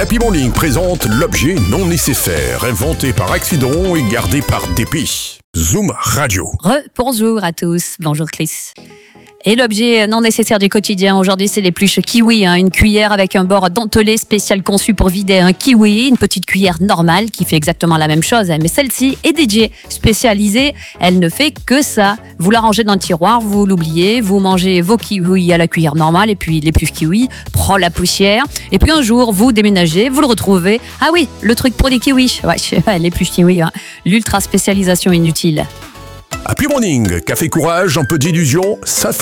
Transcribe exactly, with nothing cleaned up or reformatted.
Happy Morning présente l'objet non nécessaire, inventé par accident et gardé par dépit. Zoom Radio. Re, bonjour à tous. Bonjour Chris. Et l'objet non nécessaire du quotidien, aujourd'hui, c'est l'épluche kiwi. Hein, une cuillère avec un bord dentelé spécial conçu pour vider un kiwi. Une petite cuillère normale qui fait exactement la même chose. Mais celle-ci est D J spécialisée. Elle ne fait que ça. Vous la rangez dans le tiroir, vous l'oubliez. Vous mangez vos kiwis à la cuillère normale. Et puis l'épluche kiwi prend la poussière. Et puis un jour, vous déménagez, vous le retrouvez. Ah oui, le truc pour les kiwis. Ouais, l'épluche kiwi. Hein. L'ultra spécialisation inutile. Happy Morning, café courage, un peu d'illusion, ça